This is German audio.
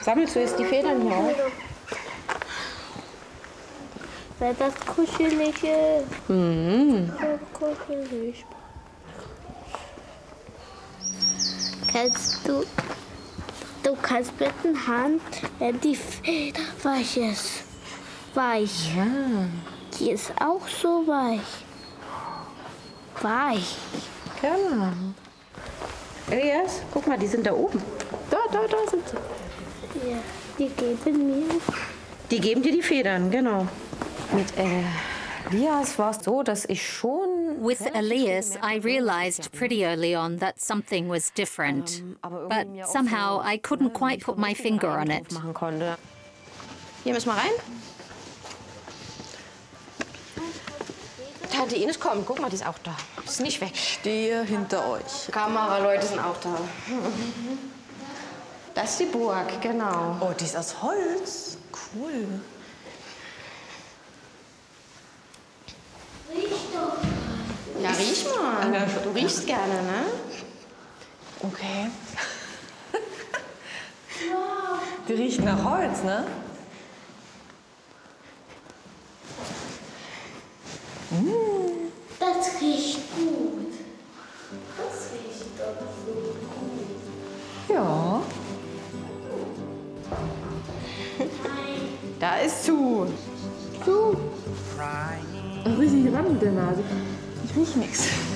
Sammelst du jetzt die Federn hier auf? Weil das kuschelig ist. So kuschelig. Du kannst mit der Hand, wenn die Feder weich ist. Weich. Ja. Die ist auch so weich. Weich. Genau. Elias, guck mal, die sind da oben. Da sind sie. Ja, die geben mir. Die geben dir die Federn, genau. Mit Elias war es so, dass ich schon... With Elias, I realized pretty early on that something was different. But somehow I couldn't quite put my finger on it. machen konnte. Hier müssen wir rein. Tante Ines kommt, guck mal, die ist auch da. Ist nicht weg. Stehe hinter euch. Kameraleute sind auch da. Das ist die Burg, genau. Oh, die ist aus Holz. Cool. Ja, riech mal. Du riechst gerne, ne? Okay. Die riecht nach Holz, ne? Das riecht gut. Das riecht doch gut. Ja. Da ist zu. So. Richtig ran mit der Nase. Ich riech nichts.